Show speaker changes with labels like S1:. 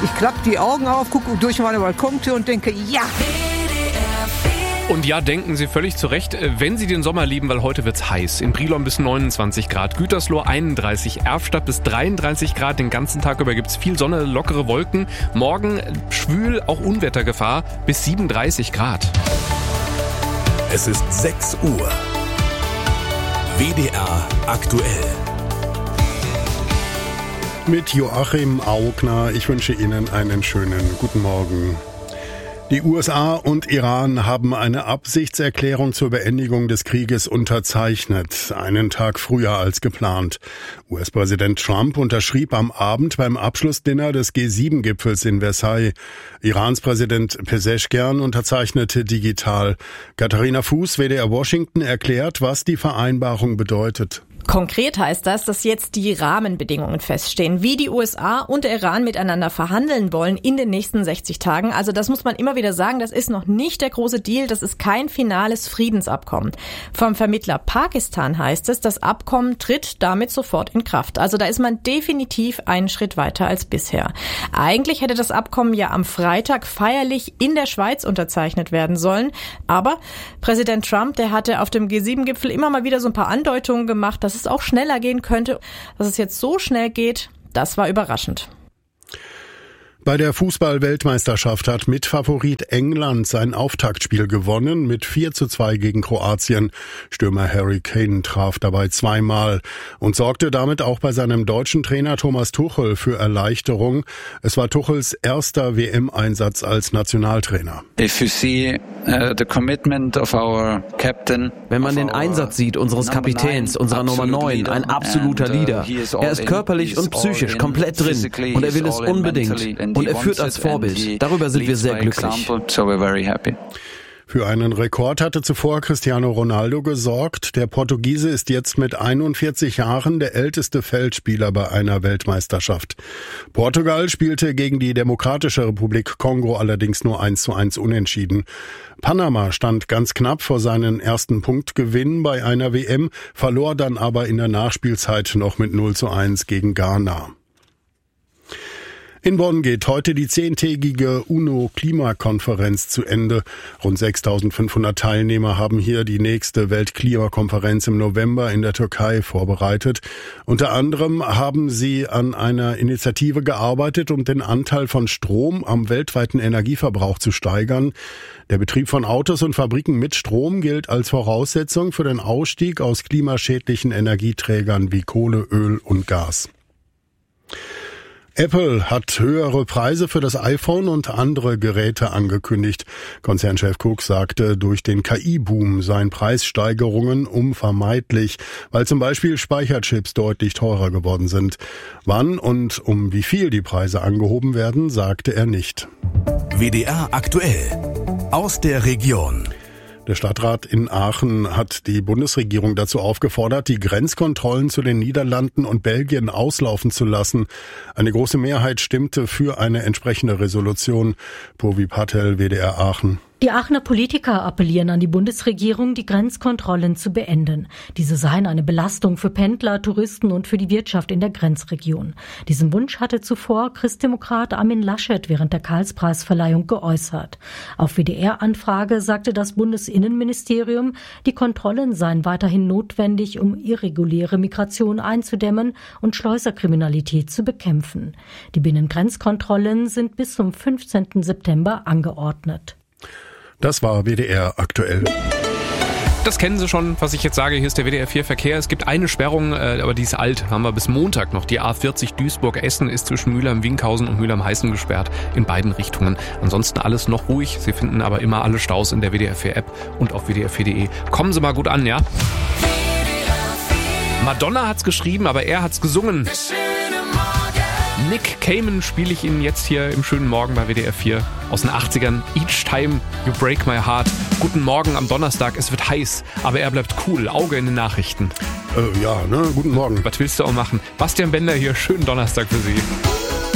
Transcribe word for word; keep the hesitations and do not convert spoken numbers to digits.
S1: Ich klappe die Augen auf, gucke durch meine Balkontür und denke, ja!
S2: Und ja, denken Sie völlig zu Recht, wenn Sie den Sommer lieben, weil heute wird's heiß. In Brilon bis neunundzwanzig Grad, Gütersloh einunddreißig, Erfstadt bis dreiunddreißig Grad. Den ganzen Tag über gibt's viel Sonne, lockere Wolken. Morgen schwül, auch Unwettergefahr, bis siebenunddreißig Grad.
S3: Es ist sechs Uhr. W D R aktuell.
S4: Mit Joachim Augner. Ich wünsche Ihnen einen schönen guten Morgen. Die U S A und Iran haben eine Absichtserklärung zur Beendigung des Krieges unterzeichnet, einen Tag früher als geplant. U S-Präsident Trump unterschrieb am Abend beim Abschlussdinner des G sieben Gipfels in Versailles. Irans Präsident Pezeshkian unterzeichnete digital. Katharina Fuß, W D R Washington, erklärt, was die Vereinbarung bedeutet.
S5: Konkret heißt das, dass jetzt die Rahmenbedingungen feststehen, wie die U S A und der Iran miteinander verhandeln wollen in den nächsten sechzig Tagen. Also das muss man immer wieder sagen, das ist noch nicht der große Deal, das ist kein finales Friedensabkommen. Vom Vermittler Pakistan heißt es, das Abkommen tritt damit sofort in Kraft. Also da ist man definitiv einen Schritt weiter als bisher. Eigentlich hätte das Abkommen ja am Freitag feierlich in der Schweiz unterzeichnet werden sollen. Aber Präsident Trump, der hatte auf dem G sieben Gipfel immer mal wieder so ein paar Andeutungen gemacht, dass es auch schneller gehen könnte. Dass es jetzt so schnell geht, das war überraschend.
S4: Bei der Fußball-Weltmeisterschaft hat Mitfavorit England sein Auftaktspiel gewonnen mit vier zu zwei gegen Kroatien. Stürmer Harry Kane traf dabei zweimal und sorgte damit auch bei seinem deutschen Trainer Thomas Tuchel für Erleichterung. Es war Tuchels erster W M-Einsatz als Nationaltrainer.
S6: If you see uh, the commitment of our captain,
S7: wenn man den Einsatz sieht unseres Kapitäns, unserer Nummer neun, ein absoluter Leader. Er ist körperlich und psychisch komplett drin und er will es unbedingt. Und er führt als Vorbild. Darüber sind wir sehr glücklich.
S4: Für einen Rekord hatte zuvor Cristiano Ronaldo gesorgt. Der Portugiese ist jetzt mit einundvierzig Jahren der älteste Feldspieler bei einer Weltmeisterschaft. Portugal spielte gegen die Demokratische Republik Kongo allerdings nur eins zu eins unentschieden. Panama stand ganz knapp vor seinen ersten Punktgewinn bei einer W M, verlor dann aber in der Nachspielzeit noch mit null zu eins gegen Ghana. In Bonn geht heute die zehntägige UNO-Klimakonferenz zu Ende. Rund sechstausendfünfhundert Teilnehmer haben hier die nächste Weltklimakonferenz im November in der Türkei vorbereitet. Unter anderem haben sie an einer Initiative gearbeitet, um den Anteil von Strom am weltweiten Energieverbrauch zu steigern. Der Betrieb von Autos und Fabriken mit Strom gilt als Voraussetzung für den Ausstieg aus klimaschädlichen Energieträgern wie Kohle, Öl und Gas. Apple hat höhere Preise für das iPhone und andere Geräte angekündigt. Konzernchef Cook sagte, durch den K I-Boom seien Preissteigerungen unvermeidlich, weil zum Beispiel Speicherchips deutlich teurer geworden sind. Wann und um wie viel die Preise angehoben werden, sagte er nicht.
S3: W D R aktuell aus der Region.
S4: Der Stadtrat in Aachen hat die Bundesregierung dazu aufgefordert, die Grenzkontrollen zu den Niederlanden und Belgien auslaufen zu lassen. Eine große Mehrheit stimmte für eine entsprechende Resolution. Purvi Patel, W D R Aachen.
S8: Die Aachener Politiker appellieren an die Bundesregierung, die Grenzkontrollen zu beenden. Diese seien eine Belastung für Pendler, Touristen und für die Wirtschaft in der Grenzregion. Diesen Wunsch hatte zuvor Christdemokrat Armin Laschet während der Karlspreisverleihung geäußert. Auf W D R-Anfrage sagte das Bundesinnenministerium, die Kontrollen seien weiterhin notwendig, um irreguläre Migration einzudämmen und Schleuserkriminalität zu bekämpfen. Die Binnengrenzkontrollen sind bis zum fünfzehnten September angeordnet.
S4: Das war W D R aktuell.
S2: Das kennen Sie schon, was ich jetzt sage. Hier ist der W D R vier Verkehr. Es gibt eine Sperrung, aber die ist alt. Haben wir bis Montag noch. Die A vierzig Duisburg-Essen ist zwischen Mülheim-Winkhausen und Mülheim-Heißen gesperrt. In beiden Richtungen. Ansonsten alles noch ruhig. Sie finden aber immer alle Staus in der W D R vier App und auf w d r vier punkt de. Kommen Sie mal gut an, ja? Madonna hat's geschrieben, aber er hat's gesungen. Nick Cayman spiele ich Ihnen jetzt hier im schönen Morgen bei W D R vier aus den achtzigern. Each time you break my heart. Guten Morgen am Donnerstag. Es wird heiß, aber er bleibt cool. Auge in den Nachrichten.
S4: Äh, ja, ne? Guten Morgen.
S2: Was willst du auch machen? Bastian Bender hier. Schönen Donnerstag für Sie.